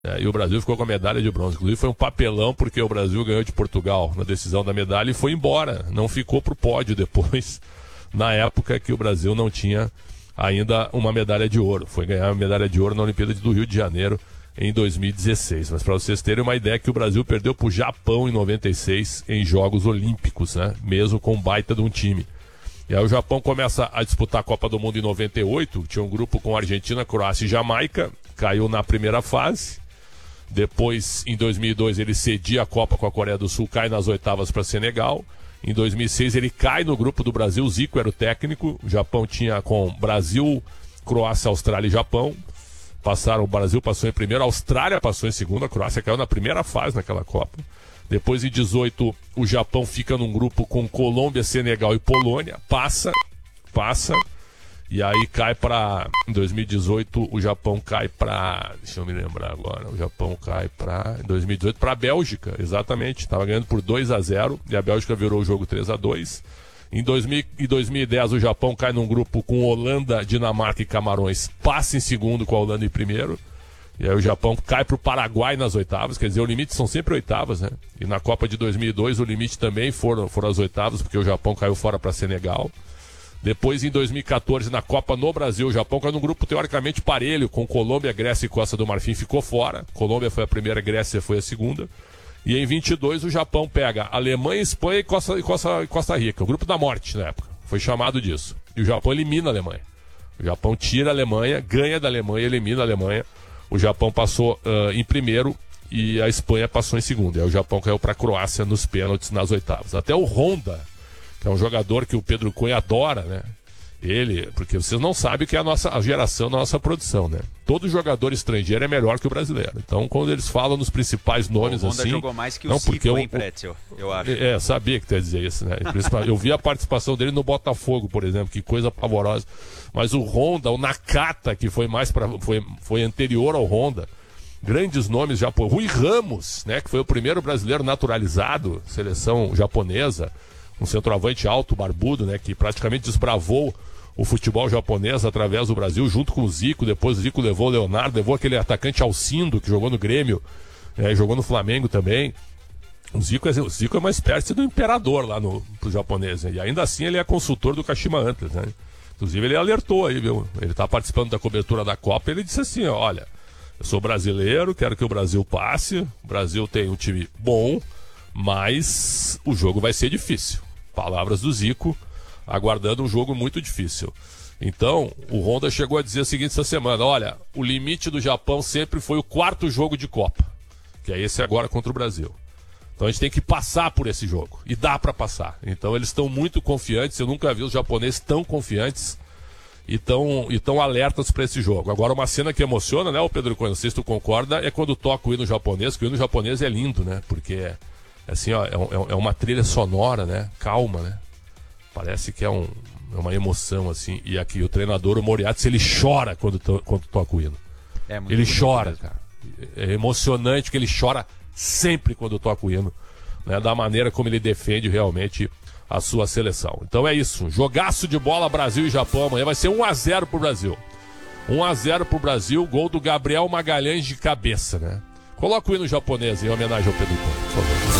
E o Brasil ficou com a medalha de bronze. Inclusive foi um papelão, porque o Brasil ganhou de Portugal na decisão da medalha e foi embora. Não ficou pro pódio depois, na época que o Brasil não tinha ainda uma medalha de ouro. Foi ganhar a medalha de ouro na Olimpíada do Rio de Janeiro em 2016. Mas para vocês terem uma ideia, que o Brasil perdeu pro Japão em 96 em Jogos Olímpicos, né? Mesmo com um baita de um time. E aí o Japão começa a disputar a Copa do Mundo em 98, tinha um grupo com Argentina, Croácia e Jamaica, caiu na primeira fase. Depois, em 2002, ele cedia a Copa com a Coreia do Sul, cai nas oitavas para Senegal. Em 2006, ele cai no grupo do Brasil, Zico era o técnico. O Japão tinha com Brasil, Croácia, Austrália e Japão. O Brasil passou em primeiro, a Austrália passou em segundo, a Croácia caiu na primeira fase naquela Copa. Depois, em 18, o Japão fica num grupo com Colômbia, Senegal e Polônia. Passa. E aí cai para... Em 2018, o Japão cai para... Deixa eu me lembrar agora. O Japão cai para... Em 2018, para a Bélgica, exatamente. Estava ganhando por 2-0 e a Bélgica virou o jogo 3-2. Em 2010, o Japão cai num grupo com Holanda, Dinamarca e Camarões. Passa em segundo com a Holanda em primeiro. E aí o Japão cai para o Paraguai nas oitavas. Quer dizer, o limite são sempre oitavas, né? E na Copa de 2002, o limite também foram as oitavas, porque o Japão caiu fora para Senegal. Depois, em 2014, na Copa no Brasil, o Japão caiu num grupo teoricamente parelho, com Colômbia, Grécia e Costa do Marfim, ficou fora. Colômbia foi a primeira, Grécia foi a segunda. E em 22, o Japão pega Alemanha, Espanha e Costa Rica, o grupo da morte na época, foi chamado disso. E o Japão elimina a Alemanha. O Japão tira a Alemanha, ganha da Alemanha, elimina a Alemanha. O Japão passou em primeiro e a Espanha passou em segundo. E aí o Japão caiu para a Croácia nos pênaltis nas oitavas. Até o Honda, que é um jogador que o Pedro Cunha adora, né? Porque vocês não sabem o que é a geração da nossa produção, né? Todo jogador estrangeiro é melhor que o brasileiro. Então, quando eles falam nos principais nomes, o Honda assim... jogou mais que o Zico, hein, Pretzel, eu acho. Sabia que tu ia dizer isso, né? Eu vi a participação dele no Botafogo, por exemplo, que coisa pavorosa. Mas o Honda, o Nakata, que foi anterior ao Honda, grandes nomes japoneses. Rui Ramos, né? Que foi o primeiro brasileiro naturalizado, seleção japonesa, um centroavante alto, barbudo, né? Que praticamente desbravou o futebol japonês através do Brasil, junto com o Zico. Depois o Zico levou o Leonardo, levou aquele atacante Alcindo, que jogou no Grêmio, jogou no Flamengo também. O Zico é uma espécie do imperador lá pro japonês, né? E ainda assim ele é consultor do Kashima Antlers, né? Inclusive ele alertou aí, viu? Ele tá participando da cobertura da Copa, ele disse assim, olha, eu sou brasileiro, quero que o Brasil passe, o Brasil tem um time bom, mas o jogo vai ser difícil. Palavras do Zico, aguardando um jogo muito difícil. Então, o Honda chegou a dizer o seguinte essa semana, olha, o limite do Japão sempre foi o 4º jogo de Copa, que é esse agora contra o Brasil. Então a gente tem que passar por esse jogo, e dá para passar. Então eles estão muito confiantes, eu nunca vi os japoneses tão confiantes e tão alertas para esse jogo. Agora, uma cena que emociona, né, o Pedro Cunha, não sei se tu concorda, é quando toca o hino japonês, que o hino japonês é lindo, né, porque assim, ó, é uma trilha sonora, né, calma, né, parece que é uma emoção, assim, e aqui o treinador, o Moriarty, ele chora quando toca o hino. Ele chora, cara. É emocionante que ele chora sempre quando toca o hino, né, da maneira como ele defende realmente a sua seleção. Então é isso, jogaço de bola Brasil e Japão, amanhã vai ser 1-0 pro Brasil. 1-0 pro Brasil, gol do Gabriel Magalhães de cabeça, né? Coloca o hino japonês em homenagem ao Pedro Cunha, por favor.